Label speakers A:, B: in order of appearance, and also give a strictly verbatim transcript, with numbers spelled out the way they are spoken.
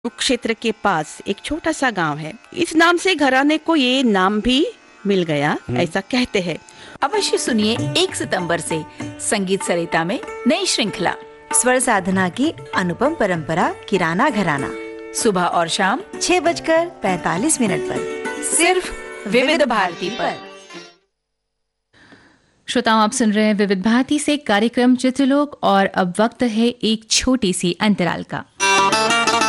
A: कुरुक्षेत्र के पास एक छोटा सा गांव है। इस नाम से घराने को ये नाम भी मिल गया, ऐसा कहते हैं।
B: अवश्य सुनिए एक सितंबर से संगीत सरिता में नई श्रृंखला
C: स्वर साधना की अनुपम परंपरा किराना घराना,
B: सुबह और शाम
C: छह बजकर पैतालीस मिनट पर
B: सिर्फ विविध भारती पर।
D: श्रोताओं, आप सुन रहे हैं विविध भारती से कार्यक्रम चित्रलोक और अब वक्त है एक छोटी सी अंतराल का।